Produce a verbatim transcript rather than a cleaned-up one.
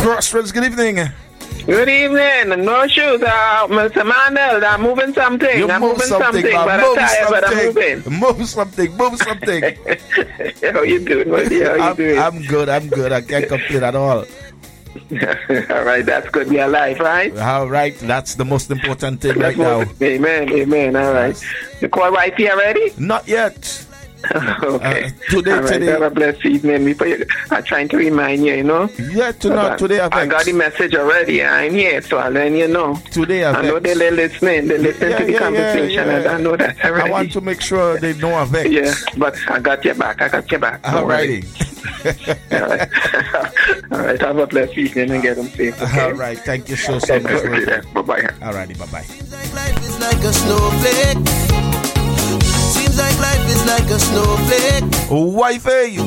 Crossroads, good evening. Good evening. No shoes, uh, Mister Mandel. I'm moving something. You I'm move moving something, something, man. but Move I'm tired, but I'm something. moving. Move something. Move something. How you doing, buddy? How you I'm, doing? I'm good. I'm good. I can't complain at all. All right, that's good. Be alive, right? All right. That's the most important thing right now. Amen. Amen. All right. You call wifey already? Not yet. Okay. Uh, today, All right. today. Have a blessed evening. Before you, I'm trying to remind you, you know. Yeah, tonight, today. I, I got the message already. I'm here, so I'll let you know. Today, I, I know they're listening. They listen yeah, to the yeah, conversation, yeah, yeah. and I know that already. I want to make sure they know I vex. Yeah, but I got your back. I got your back. All righty. All right. All right. Have a blessed evening and get them safe. Okay? All right. Thank you so, so much. Okay, bye bye. All righty. Bye bye. Seems like life is like a snowflake. Seems like life is like a snowflake. Wifey.